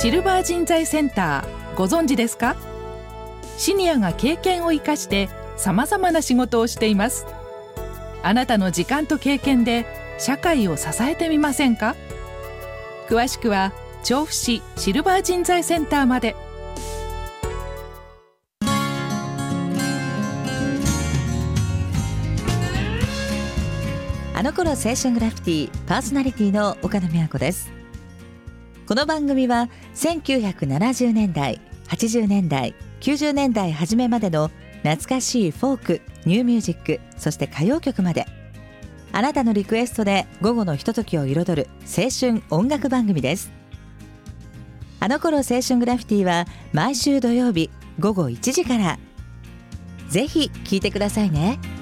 シルバー人材センター、ご存知ですか？シニアが経験を生かしてさまざまな仕事をしています。あなたの時間と経験で社会を支えてみませんか？詳しくは調布市シルバー人材センターまで。 あの頃青春グラフィティパーソナリティの岡野美和子です。この番組は1970年代、80年代、90年代初めまでの懐かしいフォーク、ニューミュージック、そして歌謡曲まで、あなたのリクエストで午後のひとときを彩る青春音楽番組です。あの頃青春グラフィティは毎週土曜日午後1時から、ぜひ聞いてくださいね。